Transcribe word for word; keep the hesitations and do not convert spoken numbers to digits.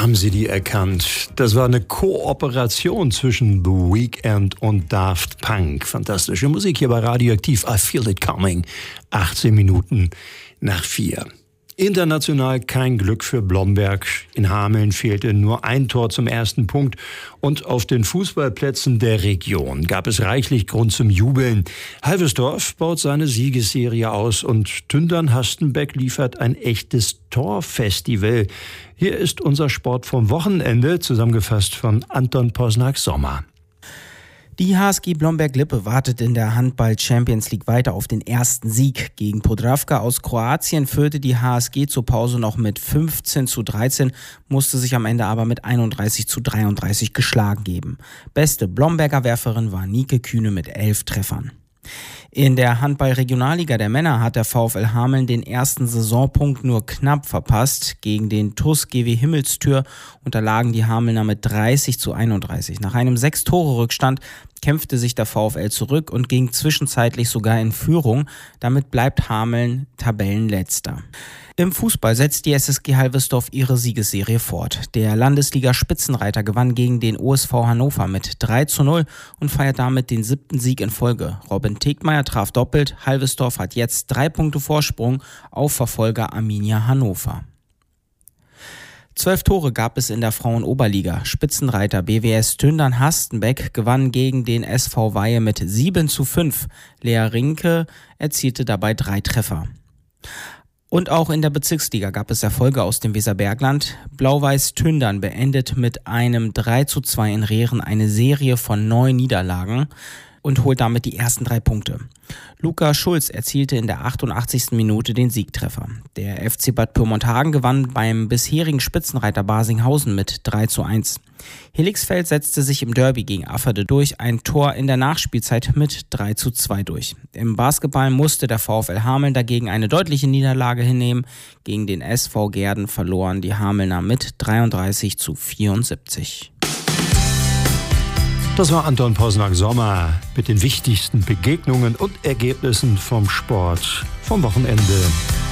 Haben Sie die erkannt? Das war eine Kooperation zwischen The Weeknd und Daft Punk. Fantastische Musik hier bei Radioaktiv. I Feel It Coming. achtzehn Minuten nach vier. International kein Glück für Blomberg. In Hameln fehlte nur ein Tor zum ersten Punkt. Und auf den Fußballplätzen der Region gab es reichlich Grund zum Jubeln. Halvesdorf baut seine Siegesserie aus und Tündern-Hastenbeck liefert ein echtes Torfestival. Hier ist unser Sport vom Wochenende, zusammengefasst von Anton Posnack-Sommer. Die H S G Blomberg-Lippe wartet in der Handball-Champions League weiter auf den ersten Sieg. Gegen Podravka aus Kroatien führte die H S G zur Pause noch mit fünfzehn zu dreizehn, musste sich am Ende aber mit einunddreißig zu dreiunddreißig geschlagen geben. Beste Blomberger Werferin war Nike Kühne mit elf Treffern. In der Handball-Regionalliga der Männer hat der VfL Hameln den ersten Saisonpunkt nur knapp verpasst. Gegen den T U S G W Himmelstür unterlagen die Hamelner mit dreißig zu einunddreißig. Nach einem Sechs-Tore-Rückstand kämpfte sich der VfL zurück und ging zwischenzeitlich sogar in Führung. Damit bleibt Hameln Tabellenletzter. Im Fußball setzt die S S G Halvesdorf ihre Siegesserie fort. Der Landesliga-Spitzenreiter gewann gegen den O S V Hannover mit drei zu null und feiert damit den siebten Sieg in Folge. Robin Tegmeier traf doppelt. Halvesdorf hat jetzt drei Punkte Vorsprung auf Verfolger Arminia Hannover. Zwölf Tore gab es in der Frauen-Oberliga. Spitzenreiter B W S Tündern-Hastenbeck gewann gegen den S V Weihe mit sieben zu fünf. Lea Rinke erzielte dabei drei Treffer. Und auch in der Bezirksliga gab es Erfolge aus dem Weserbergland. Blau-Weiß Tündern beendet mit einem drei zu zwei in Rehren eine Serie von neun Niederlagen und holt damit die ersten drei Punkte. Luca Schulz erzielte in der achtundachtzigsten Minute den Siegtreffer. Der F C Bad Pyrmont-Hagen gewann beim bisherigen Spitzenreiter Barsinghausen mit drei zu eins. Helixfeld setzte sich im Derby gegen Afferde durch ein Tor in der Nachspielzeit mit drei zu zwei durch. Im Basketball musste der VfL Hameln dagegen eine deutliche Niederlage hinnehmen. Gegen den S V Gehrden verloren die Hamelner mit dreiunddreißig zu vierundsiebzig. Das war Anton Posnack-Sommer mit den wichtigsten Begegnungen und Ergebnissen vom Sport vom Wochenende.